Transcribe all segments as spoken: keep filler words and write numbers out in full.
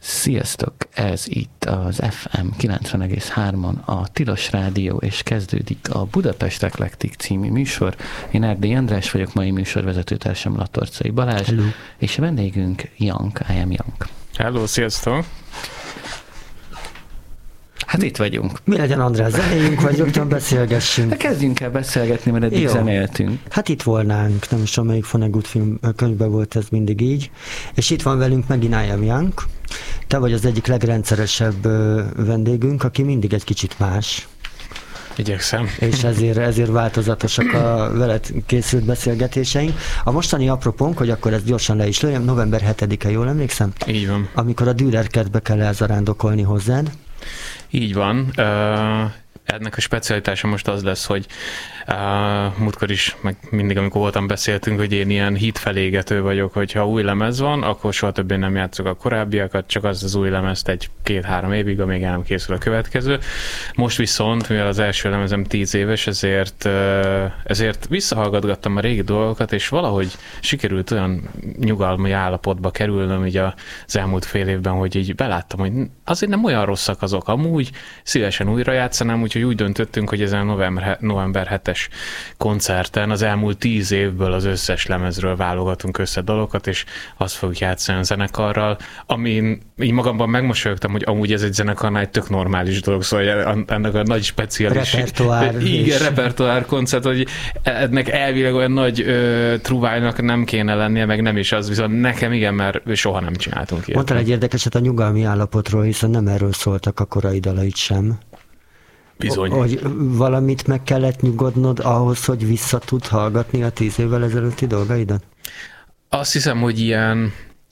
Sziasztok! Ez itt az ef em kilencven egész hármon a Tilos Rádió, és kezdődik a Budapest Eklektik című műsor. Én Erdély András vagyok, mai műsorvezetőtársam Latorcai Balázs, hello. És a vendégünk Jank, I am Jank. Hello, sziasztok! Hát itt vagyunk. Mi legyen, András, zenéljünk, vagy rögtön beszélgessünk? Hát kezdjünk el beszélgetni, mert eddig zenéltünk. Hát itt volnánk, nem is tudom, melyik Vonnegut film könyvben volt ez mindig így. És itt van velünk megint I am Jank. Te vagy az egyik legrendszeresebb vendégünk, aki mindig egy kicsit más. Igyekszem. És ezért, ezért változatosak a veled készült beszélgetéseink. A mostani apropónk, hogy akkor ezt gyorsan le is lőjem, november hetedike, jól emlékszem? Így van. Amikor a Dürer kertbe kell elzarándokolni hozzád. Így van. Uh, ennek a specialitása most az lesz, hogy uh, múltkor is, meg mindig, amikor voltam, beszéltünk, hogy én ilyen hitfelégető vagyok, hogyha új lemez van, akkor soha többé nem játszok a korábbiakat, csak az az új lemezt egy két-három évig, amíg el nem készül a következő. Most viszont, mivel az első lemezem tíz éves, ezért, uh, ezért visszahallgatgattam a régi dolgokat, és valahogy sikerült olyan nyugalmi állapotba kerülnöm így az elmúlt fél évben, hogy így beláttam, hogy azért nem olyan rosszak azok. Amúgy szívesen újra játszanám, úgyhogy úgy döntöttünk, hogy ezen a november, november hetes koncerten az elmúlt tíz évből az összes lemezről válogatunk össze dalokat, és azt fogjuk játszani a zenekarral, amin így magamban megmosolyogtam, hogy amúgy ez egy zenekarnál egy tök normális dolog, szóval ennek a nagy speciális repertoár igen, repertoár koncert, hogy ennek elvileg olyan nagy ö, truvájnak nem kéne lennie, meg nem is az, viszont nekem igen, mert soha nem csináltunk ilyet. Mondtál egy érdekeset a nyugalmi állapotról, hiszen nem erről szóltak a korai dalait sem. Bizony. Hogy valamit meg kellett nyugodnod ahhoz, hogy vissza tud hallgatni a tíz évvel ezelőtti dolgaidat? Azt hiszem, hogy ilyen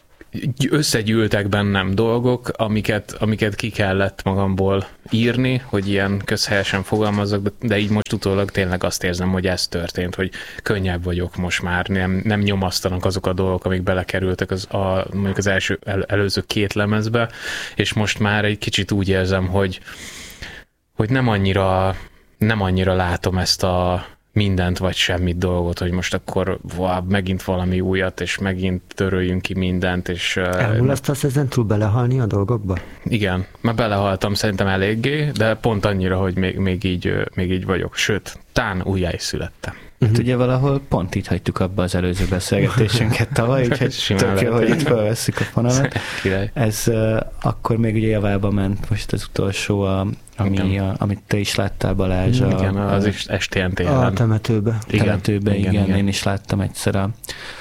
összegyűltek bennem dolgok, amiket, amiket ki kellett magamból írni, hogy ilyen közhelyesen fogalmazzak, de, de így most utólag tényleg azt érzem, hogy ez történt, hogy könnyebb vagyok most már, nem, nem nyomasztanak azok a dolgok, amik belekerültek az, a, mondjuk az első, el, előző két lemezbe, és most már egy kicsit úgy érzem, hogy hogy nem annyira, nem annyira látom ezt a mindent vagy semmit dolgot, hogy most akkor wow, megint valami újat, és megint töröljünk ki mindent, és... Elmulasztasz ezen túl belehalni a dolgokba? Igen, már belehaltam szerintem eléggé, de pont annyira, hogy még, még, így, még így vagyok. Sőt, tán újjá is születtem. Hát uh-huh. Ugye valahol pont itt hagytuk abba az előző beszélgetésünket tavaly, úgyhogy tök jó, hogy itt felvesszük a fonalat. Ez uh, akkor még ugye javába ment most az utolsó, a, ami, a, amit te is láttál, Balázs. A, igen, az is es té en té-en. A temetőbe. Igen, temetőbe, igen, igen, igen. Én is láttam egyszer a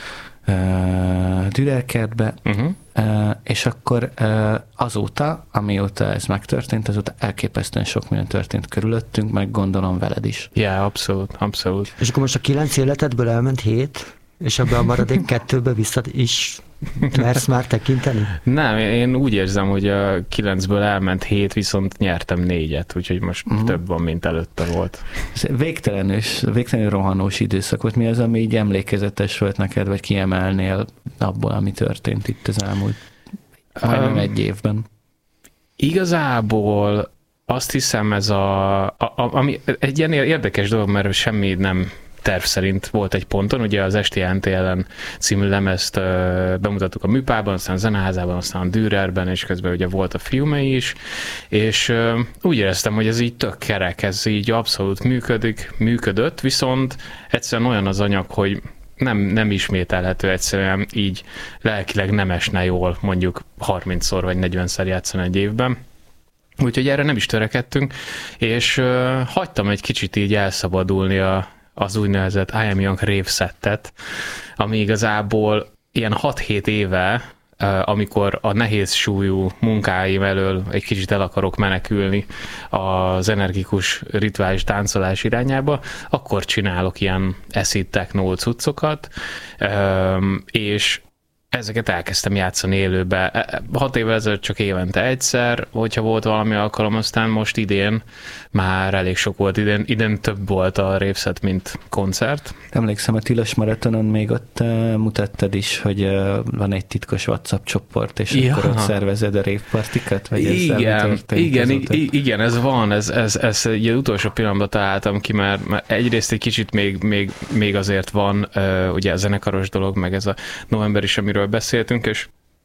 uh, Dürer kertbe, uh-huh. uh, és akkor uh, azóta, amióta ez megtörtént, azóta elképesztően sok minden történt körülöttünk, meg gondolom veled is. Ja, yeah, abszolút, abszolút. És akkor most a kilenc életedből elment hét, és abban a maradék kettőbe vissza is mersz már tekinteni? Nem, én úgy érzem, hogy a kilencből elment hét, viszont nyertem négyet, úgyhogy most uh-huh. több van, mint előtte volt. Végtelenős, végtelenül rohanós időszak volt. Mi az, ami így emlékezetes volt neked, vagy kiemelnél abból, ami történt itt az elmúlt majdnem um, egy évben? Igazából azt hiszem ez a, a, a ami egy ilyen érdekes dolog, mert semmi nem terv szerint volt egy ponton, ugye az es té en té ellen című lemezt uh, bemutattuk a Műpában, aztán a Zeneházában, aztán a Dürerben, és közben ugye volt a filmei is, és uh, úgy éreztem, hogy ez így tök kerek, ez így abszolút működik, működött, viszont egyszerűen olyan az anyag, hogy nem, nem ismételhető, egyszerűen így lelkileg nem esne jól mondjuk harmincszor vagy negyvenszer játszani egy évben. Úgyhogy erre nem is törekedtünk, és uh, hagytam egy kicsit így elszabadulni a az úgynevezett I am Young rave settet, ami igazából ilyen hat-hét éve, amikor a nehéz súlyú munkáim elől egy kicsit el akarok menekülni az energikus rituális táncolás irányába, akkor csinálok ilyen acid techno cuccokat, és ezeket elkezdtem játszani élőbe. Hat évvel ezelőtt csak évente egyszer, hogyha volt valami alkalom, aztán most idén már elég sok volt. Idén, idén több volt a rave-set, mint koncert. Emlékszem, a Tilos Maratonon még ott uh, mutattad is, hogy uh, van egy titkos WhatsApp csoport, és ja. akkor ott szervezed a rave partikat? Vagy igen, igen, i- igen, ez van. Ez, ez, ez egy utolsó pillanatban találtam ki, mert, mert egyrészt egy kicsit még, még, még azért van uh, ugye a zenekaros dolog, meg ez a november is, amiről beszéltünk, és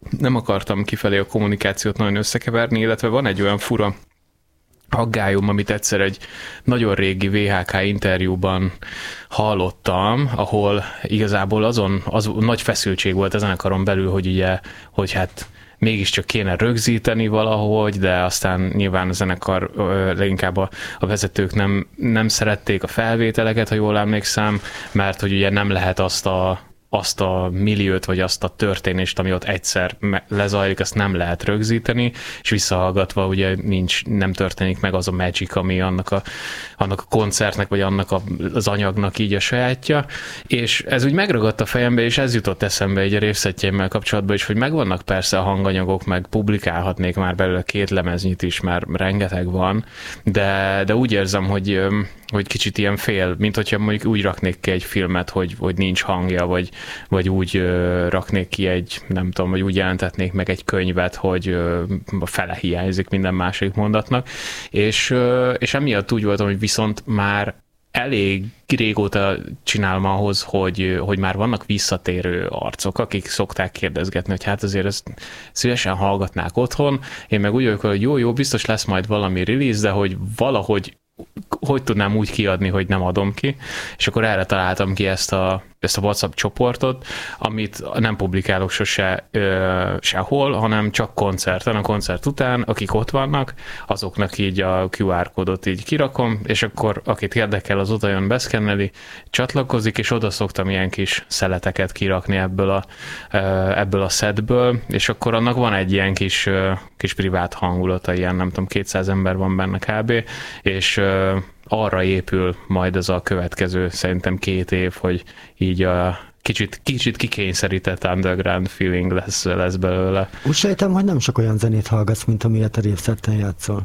nem akartam kifelé a kommunikációt nagyon összekeverni, illetve van egy olyan fura aggályom, amit egyszer egy nagyon régi vé há ká interjúban hallottam, ahol igazából azon az nagy feszültség volt a zenekaron belül, hogy ugye, hogy hát mégiscsak kéne rögzíteni valahogy, de aztán nyilván a zenekar, leginkább a, a vezetők nem, nem szerették a felvételeket, ha jól emlékszem, mert hogy ugye nem lehet azt a azt a milliót, vagy azt a történést, ami ott egyszer lezajlik, azt nem lehet rögzíteni, és visszahallgatva ugye nincs, nem történik meg az a magic, ami annak a, annak a koncertnek, vagy annak a, az anyagnak így a sajátja, és ez úgy megragadt a fejembe, és ez jutott eszembe egy a révszettjeimmel kapcsolatban is, hogy megvannak persze a hanganyagok, meg publikálhatnék már belőle két lemeznyit is, mert rengeteg van, de, de úgy érzem, hogy hogy kicsit ilyen fél, mint hogyha mondjuk úgy raknék ki egy filmet, hogy, hogy nincs hangja, vagy, vagy úgy uh, raknék ki egy, nem tudom, vagy úgy jelentetnék meg egy könyvet, hogy uh, a fele hiányzik minden második mondatnak, és, uh, és emiatt úgy voltam, hogy viszont már elég régóta csinálom ahhoz, hogy, hogy már vannak visszatérő arcok, akik szokták kérdezgetni, hogy hát azért ezt szívesen hallgatnák otthon, én meg úgy vagyok, hogy jó, jó, biztos lesz majd valami release, de hogy valahogy hogy tudnám úgy kiadni, hogy nem adom ki, és akkor erre találtam ki ezt a, ezt a WhatsApp csoportot, amit nem publikálok sose ö, sehol, hanem csak koncerten, a koncert után, akik ott vannak, azoknak így a kú ár kódot így kirakom, és akkor akit érdekel, az oda jön, beszkenneli, csatlakozik, és oda szoktam ilyen kis szeleteket kirakni ebből a, ö, ebből a setből, és akkor annak van egy ilyen kis, ö, kis privát hangulata, ilyen nem tudom, kétszáz ember van benne kb., és ö, arra épül majd ez a következő szerintem két év, hogy így a kicsit, kicsit kikényszerített underground feeling lesz, lesz belőle. Úgy sejtem, hogy nem sok olyan zenét hallgatsz, mint amilyet a révszetten játszol.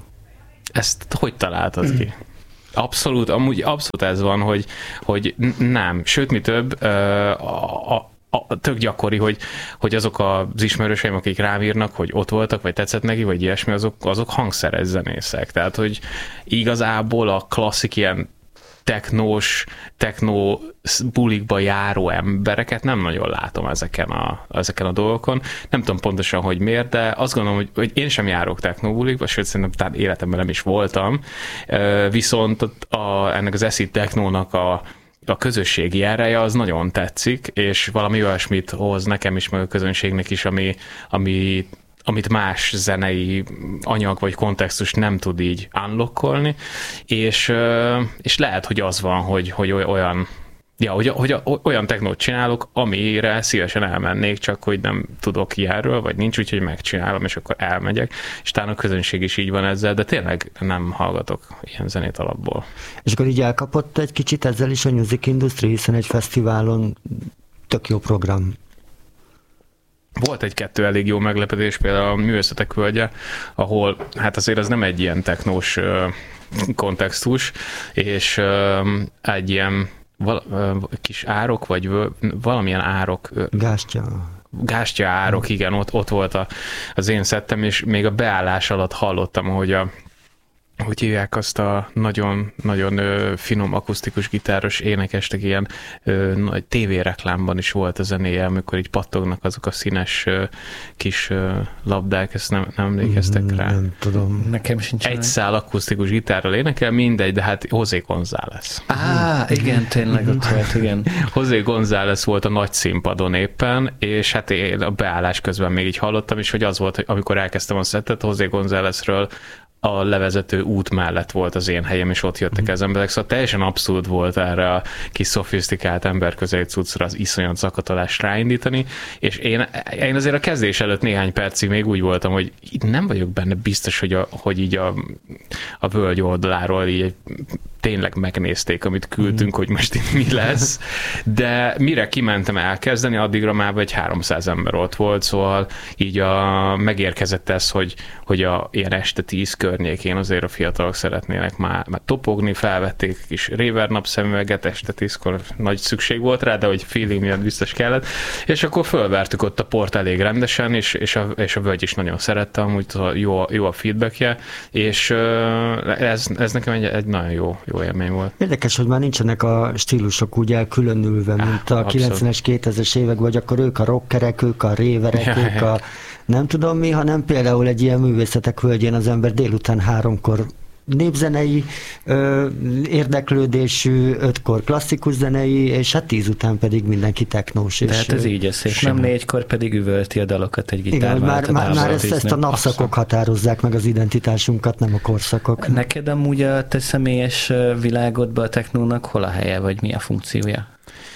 Ezt hogy találtad ki? Abszolút, amúgy abszolút ez van, hogy, hogy nem. Sőt, mi több, a, a A, tök gyakori, hogy, hogy azok az ismerőseim, akik rám írnak, hogy ott voltak, vagy tetszett neki, vagy ilyesmi, azok, azok hangszeres zenészek. Tehát, hogy igazából a klasszik ilyen technós, technó bulikba járó embereket nem nagyon látom ezeken a, ezeken a dolgokon. Nem tudom pontosan, hogy miért, de azt gondolom, hogy, hogy én sem járok technó bulikba, sőt, szerintem tehát életemben nem is voltam. Viszont a, ennek az acid technónak a a közösségi ereje az nagyon tetszik, és valami olyasmit hoz nekem is, meg a közönségnek is, ami, ami, amit más zenei anyag vagy kontextus nem tud így unlockolni, és, és lehet, hogy az van, hogy, hogy olyan Ja, hogy, hogy olyan technót csinálok, amire szívesen elmennék, csak hogy nem tudok ilyenről, vagy nincs, úgyhogy megcsinálom, és akkor elmegyek. És talán a közönség is így van ezzel, de tényleg nem hallgatok ilyen zenét alapból. És akkor így elkapott egy kicsit ezzel is a music industry, hiszen egy fesztiválon tök jó program. Volt egy-kettő elég jó meglepetés, például a Művészetek Völgye, ahol hát azért ez nem egy ilyen technós kontextus, és egy ilyen Val, kis árok, vagy valamilyen árok. Gástya. Gástya árok, igen, ott, ott volt a, az én szettem, és még a beállás alatt hallottam, hogy a hogy hívják azt a nagyon, nagyon ö, finom akusztikus gitáros énekestek, ilyen ö, nagy tévéreklámban is volt a zenéje, amikor így pattognak azok a színes ö, kis ö, labdák, ezt nem, nem emlékeztek mm, rá? Nem tudom. Nekem sincs. Egy szál akusztikus gitárral énekel, mindegy, de hát José González. Á, igen, tényleg ott volt, igen. José González volt a nagy színpadon éppen, és hát én a beállás közben még így hallottam is, hogy az volt, hogy amikor elkezdtem a szettet, José Gonzálezről a levezető út mellett volt az én helyem, és ott jöttek az emberek, szóval teljesen abszurd volt erre a kis szofisztikált emberközeli cuccra az iszonyat zakatolást ráindítani, és én, én azért a kezdés előtt néhány percig még úgy voltam, hogy nem vagyok benne biztos, hogy, a, hogy így a, a völgy oldaláról így tényleg megnézték, amit küldtünk, hogy most itt mi lesz, de mire kimentem elkezdeni, addigra már egy háromszáz ember ott volt, szóval így a, megérkezett ez, hogy, hogy a ilyen este tíz környékén környékén azért a fiatalok szeretnének már, már topogni, felvették kis Raver napszemüveget, este tízkor nagy szükség volt rá, de hogy feeling miatt biztos kellett, és akkor fölvertük ott a port elég rendesen, és, és, a, és a völgy is nagyon szerette, amúgy jó, jó a feedbackje, és ez, ez nekem egy, egy nagyon jó, jó élmény volt. Érdekes, hogy már nincsenek a stílusok úgy elkülönülve, mint a kilencvenes, kétezres évek, vagy akkor ők a rockerek, ők a réverek, ja, ők a nem tudom mi, hanem például egy ilyen művészetek völgyén az ember délután háromkor népzenei ö, érdeklődésű, ötkor klasszikus zenei, és hát tíz után pedig mindenki technós. De hát ez így a szép. Nem négykor pedig üvölti a dalokat egy gitárban. Igen, már, már, már ezt, ezt a napszakok abszolút határozzák meg az identitásunkat, nem a korszakok. Neked amúgy a te személyes világodban a technónak hol a helye, vagy mi a funkciója?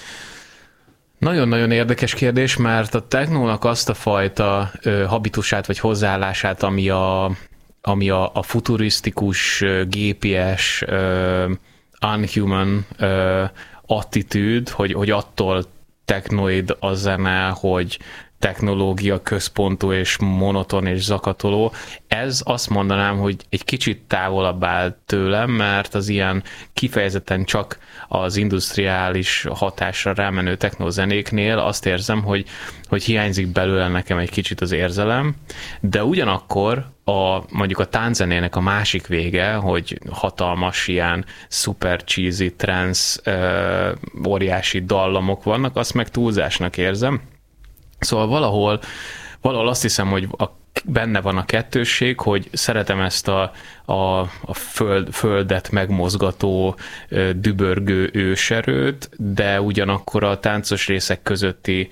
Nagyon-nagyon érdekes kérdés, mert a technónak azt a fajta ö, habitusát vagy hozzáállását, ami a, ami a, a futurisztikus, gépies, ö, unhuman ö, attitűd, hogy, hogy attól technoid a zene, hogy technológia központú és monoton és zakatoló. Ez azt mondanám, hogy egy kicsit távolabb áll tőlem, mert az ilyen kifejezetten csak az industriális hatásra rámenő technozenéknél azt érzem, hogy, hogy hiányzik belőle nekem egy kicsit az érzelem, de ugyanakkor a, mondjuk a tánczenének a másik vége, hogy hatalmas ilyen super cheesy, trance, ö, óriási dallamok vannak, azt meg túlzásnak érzem. Szóval valahol, valahol azt hiszem, hogy a, benne van a kettősség, hogy szeretem ezt a, a, a föld, földet megmozgató, dübörgő őserőt, de ugyanakkor a táncos részek közötti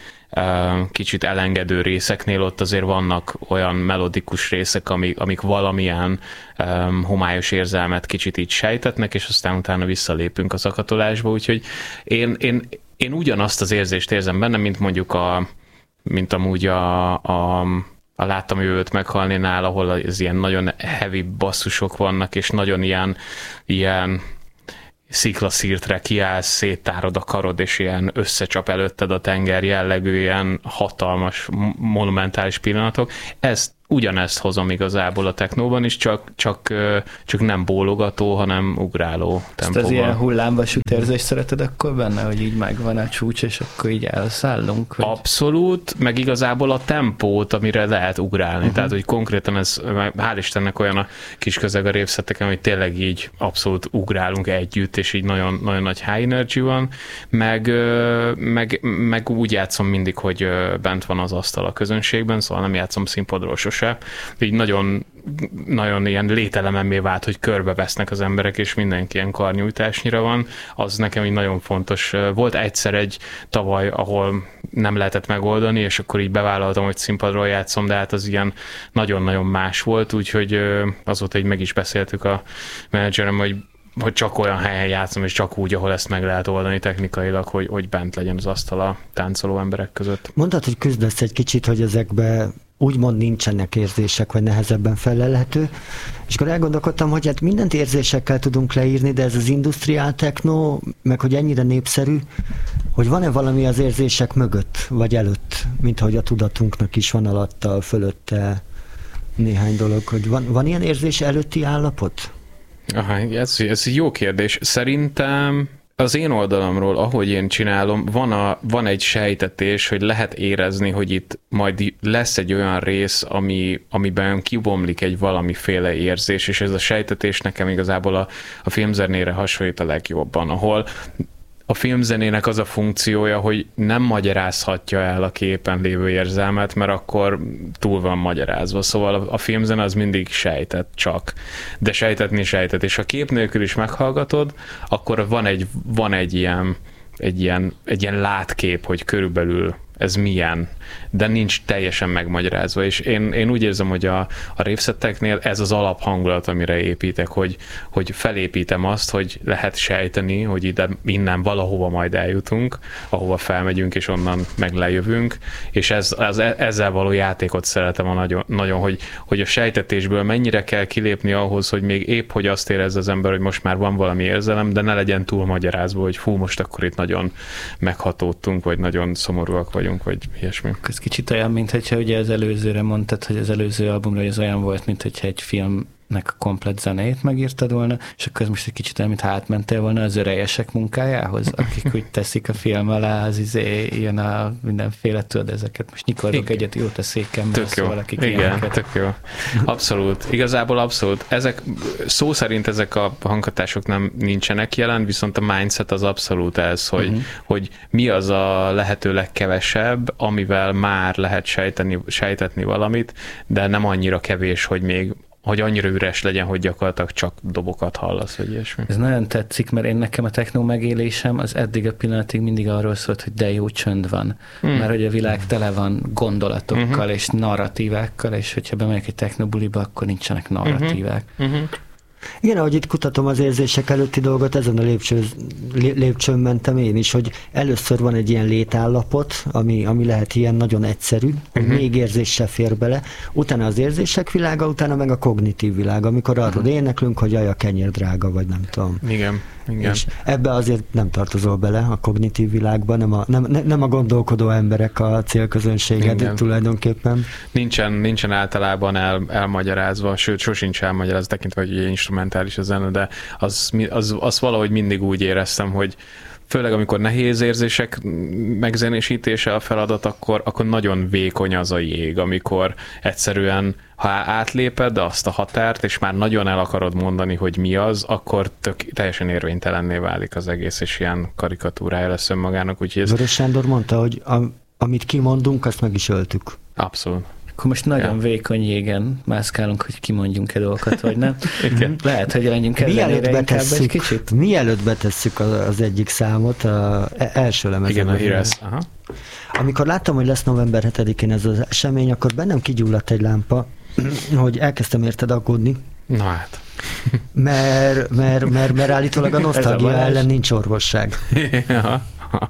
kicsit elengedő részeknél ott azért vannak olyan melodikus részek, amik, amik valamilyen um, homályos érzelmet kicsit így sejtetnek, és aztán utána visszalépünk a zakatolásba, úgyhogy én, én, én ugyanazt az érzést érzem benne, mint mondjuk a mint amúgy a, a, a Láttam jövőt meghalni nál, ahol az ilyen nagyon heavy basszusok vannak, és nagyon ilyen, ilyen sziklaszírtre kiállsz, széttárod a karod, és ilyen összecsap előtted a tenger jellegű, ilyen hatalmas, monumentális pillanatok. Ezt ugyanezt hozom igazából a technóban is, csak, csak, csak nem bólogató, hanem ugráló tempóban. Ezt az ilyen hullámvasút érzést szereted akkor benne, hogy így megvan a csúcs, és akkor így elszállunk? Hogy... Abszolút, meg igazából a tempót, amire lehet ugrálni. Uh-huh. Tehát, hogy konkrétan ez, hál' Istennek olyan a kis közeg a rave-szetteken, hogy tényleg így abszolút ugrálunk együtt, és így nagyon, nagyon nagy high energy van, meg, meg, meg úgy játszom mindig, hogy bent van az asztal a közönségben, szóval nem játszom színpadról sosem. Így nagyon, nagyon ilyen lételememmé vált, hogy körbevesznek az emberek, és mindenki ilyen karnyújtásnyira van. Az nekem így nagyon fontos. Volt egyszer egy tavaly, ahol nem lehetett megoldani, és akkor így bevállaltam, hogy színpadról játszom, de hát az ilyen nagyon-nagyon más volt, úgyhogy azóta így meg is beszéltük a menedzserem, hogy hogy csak olyan helyen játszom, és csak úgy, ahol ezt meg lehet oldani technikailag, hogy, hogy bent legyen az asztal a táncoló emberek között. Mondtad, hogy küzdesz egy kicsit, hogy ezekbe úgymond nincsenek érzések, vagy nehezebben felelhető, és akkor elgondolkodtam, hogy hát mindent érzésekkel tudunk leírni, de ez az industriál techno, meg hogy ennyire népszerű, hogy van-e valami az érzések mögött, vagy előtt, mint ahogy a tudatunknak is van alatta, fölötte néhány dolog, hogy van, van ilyen érzés előtti állapot? Aha, ez, ez egy jó kérdés. Szerintem az én oldalamról, ahogy én csinálom, van, a, van egy sejtetés, hogy lehet érezni, hogy itt majd lesz egy olyan rész, ami, amiben kibomlik egy valamiféle érzés, és ez a sejtetés nekem igazából a, a filmzenére hasonlít a legjobban, ahol a filmzenének az a funkciója, hogy nem magyarázhatja el a képen lévő érzelmet, mert akkor túl van magyarázva. Szóval a, a filmzene az mindig sejtett csak. De sejtetni sejtett. És ha kép nélkül is meghallgatod, akkor van egy, van egy ilyen, egy ilyen, egy ilyen látkép, hogy körülbelül ez milyen, de nincs teljesen megmagyarázva, és én, én úgy érzem, hogy a, a rave-szetteknél ez az alaphangulat, amire építek, hogy, hogy felépítem azt, hogy lehet sejteni, hogy ide, innen valahova majd eljutunk, ahova felmegyünk, és onnan meg lejövünk, és ez, az, ezzel való játékot szeretem a nagyon, nagyon hogy, hogy a sejtetésből mennyire kell kilépni ahhoz, hogy még épp, hogy azt érezze az ember, hogy most már van valami érzelem, de ne legyen túl magyarázva, hogy fú, most akkor itt nagyon meghatódtunk, vagy nagyon szomorúak vagyunk, vagy ilyesmi. Ez kicsit olyan, mint hogyha ugye az előzőre mondtad, hogy az előző albumra ez olyan volt, mint hogyha egy film nek a komplett zenéjét megírtad volna, és akkor ez most egy kicsit olyan, mint átmentél volna az örejesek munkájához, akik úgy teszik a film alá, az izé, ilyen a mindenféle, tudod, ezeket most nyikorok egyet jót a székemben, tök jó. valaki Igen, ilyeneket. tök jó. Abszolút. Igazából abszolút. Ezek, szó szerint ezek a hanghatások nem nincsenek jelen, viszont a mindset az abszolút ez, hogy, uh-huh. hogy mi az a lehető legkevesebb, amivel már lehet sejteni, sejtetni valamit, de nem annyira kevés, hogy még hogy annyira üres legyen, hogy gyakorlatilag csak dobokat hallasz, vagy ilyesmi. Ez nagyon tetszik, mert én nekem a techno megélésem az eddig a pillanatig mindig arról szólt, hogy de jó csönd van. Mm. Mert hogy a világ tele van gondolatokkal mm-hmm. és narratívákkal, és hogyha bemegyek egy technobuliba, akkor nincsenek narratívák. Mm-hmm. Igen, ahogy itt kutatom az érzések előtti dolgot, ezen a lépcső, lépcsőn mentem én is, hogy először van egy ilyen létállapot, ami, ami lehet ilyen nagyon egyszerű, uh-huh. hogy még érzés se fér bele, utána az érzések világa, utána meg a kognitív világ, amikor arról uh-huh. éneklünk, hogy jaj, a kenyér drága, vagy nem tudom. Igen. Igen. És ebbe azért nem tartozol bele a kognitív világban, nem a, nem, nem a gondolkodó emberek a célközönséged Igen. tulajdonképpen. Nincsen, nincsen általában el, elmagyarázva, sőt, sosincs elmagyarázva, tekintve, hogy instrumentális a zene, de az, az, az valahogy mindig úgy éreztem, hogy főleg amikor nehéz érzések megzenésítése a feladat, akkor, akkor nagyon vékony az a jég, amikor egyszerűen, ha átléped azt a határt, és már nagyon el akarod mondani, hogy mi az, akkor tök, teljesen érvénytelenné válik az egész, és ilyen karikatúrája lesz önmagának. Úgyhogy ez... Vörös Sándor mondta, hogy a, amit kimondunk, azt meg is öltük. Abszolút. Akkor most nagyon ja. vékony jégen mászkálunk, hogy kimondjunk-e dolgokat, vagy nem. Igen. Lehet, hogy menjünk ellenére inkább egy kicsit. Mielőtt betesszük az egyik számot, az első lemezen. Igen, a Heroes. Aha. Amikor láttam, hogy lesz november hetedikén ez az esemény, akkor bennem kigyulladt egy lámpa, hogy elkezdtem érted aggódni. Na hát. Mert, mert, mert, mert állítólag a nosztalgia ellen nincs orvosság. Ja.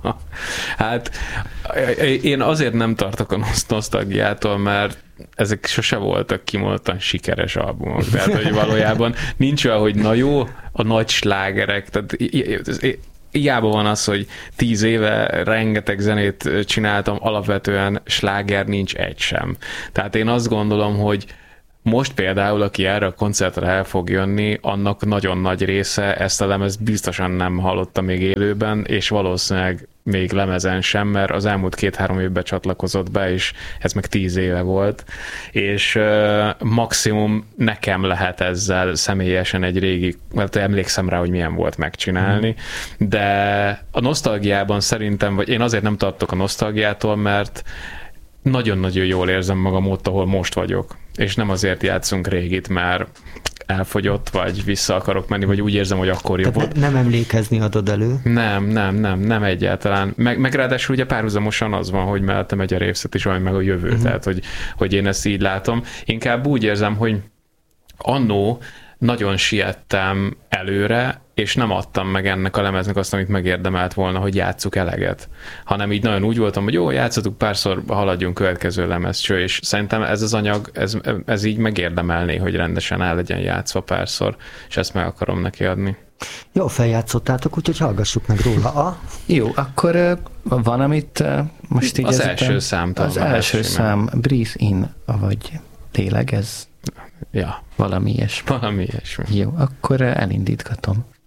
Hát én azért nem tartok a nosztalgiától, mert ezek sose voltak kimondottan sikeres albumok. Tehát, hogy valójában nincs olyan, hogy na jó, a nagy slágerek, tehát hiába van az, hogy tíz éve rengeteg zenét csináltam, alapvetően sláger nincs egy sem. Tehát én azt gondolom, hogy most például, aki erre a koncertre el fog jönni, annak nagyon nagy része ezt a lemezt biztosan nem hallotta még élőben, és valószínűleg még lemezen sem, mert az elmúlt két-három évben csatlakozott be, és ez meg tíz éve volt, és uh, maximum nekem lehet ezzel személyesen egy régi, mert emlékszem rá, hogy milyen volt megcsinálni, mm. de a nosztalgiában szerintem, vagy én azért nem tartok a nosztalgiától, mert nagyon-nagyon jól érzem magam ott, ahol most vagyok. És nem azért játszunk régit, mert elfogyott, vagy vissza akarok menni, vagy úgy érzem, hogy akkor jobb volt. Nem emlékezni adod elő? Nem, nem, nem, nem egyáltalán. Meg, meg ráadásul ugye párhuzamosan az van, hogy mellette megy a révszet is, vagy meg a jövő. Uh-huh. Tehát, hogy, hogy én ezt így látom. Inkább úgy érzem, hogy annó nagyon siettem előre, és nem adtam meg ennek a lemeznek azt, amit megérdemelt volna, hogy játsszuk eleget. Hanem így nagyon úgy voltam, hogy jó, játszottuk párszor, haladjunk következő lemezcső, és szerintem ez az anyag, ez, ez így megérdemelné, hogy rendesen el legyen játszva párszor, és ezt meg akarom neki adni. Jó, feljátszottátok, úgyhogy hallgassuk meg róla. A... Jó, akkor van, amit most így... Az első szám. Az első szám, Breathe In, vagy lélegez. Ja. Valami ilyesmi. Valami ilyesmi. Jó, akkor elindítgatom.